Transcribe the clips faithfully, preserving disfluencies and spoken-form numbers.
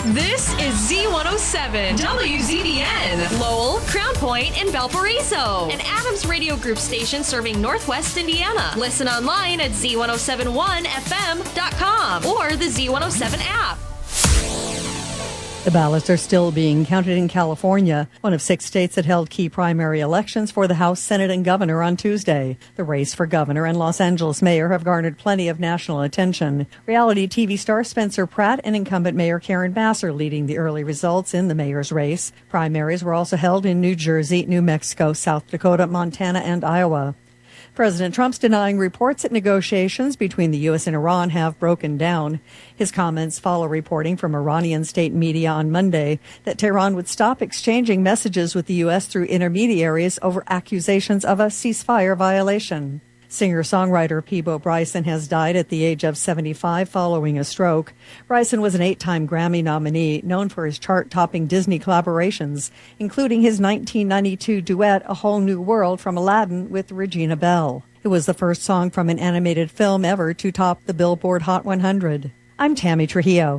This is Z one oh seven, W Z B N, Lowell, Crown Point, and Valparaiso. An Adams Radio Group station serving Northwest Indiana. Listen online at Z one oh seven one F M dot com or the Z one oh seven app. The ballots are still being counted in California, one of six states that held key primary elections for the House, Senate, and governor on Tuesday. The race for governor and Los Angeles mayor have garnered plenty of national attention. Reality T V star Spencer Pratt and incumbent Mayor Karen Bass are leading the early results in the mayor's race. Primaries were also held in New Jersey, New Mexico, South Dakota, Montana, and Iowa. President Trump's denying reports that negotiations between the U S and Iran have broken down. His comments follow reporting from Iranian state media on Monday that Tehran would stop exchanging messages with the U S through intermediaries over accusations of a ceasefire violation. Singer-songwriter Peabo Bryson has died at the age of seventy-five following a stroke. Bryson was an eight-time Grammy nominee, known for his chart-topping Disney collaborations, including his nineteen ninety-two duet A Whole New World from Aladdin with Regina Bell. It was the first song from an animated film ever to top the Billboard Hot one hundred. I'm Tammy Trujillo.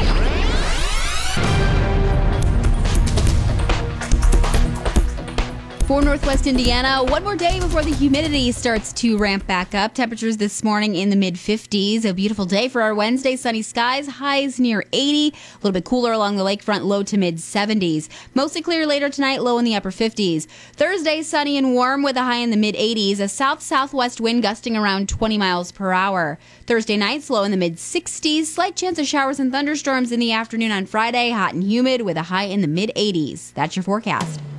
For Northwest Indiana, one more day before the humidity starts to ramp back up. Temperatures this morning in the mid fifties. A beautiful day for our Wednesday. Sunny skies, highs near eighty. A little bit cooler along the lakefront, low to mid seventies. Mostly clear later tonight, low in the upper fifties. Thursday, sunny and warm with a high in the mid eighties. A south-southwest wind gusting around twenty miles per hour. Thursday nights, low in the mid sixties. Slight chance of showers and thunderstorms in the afternoon on Friday. Hot and humid with a high in the mid eighties. That's your forecast.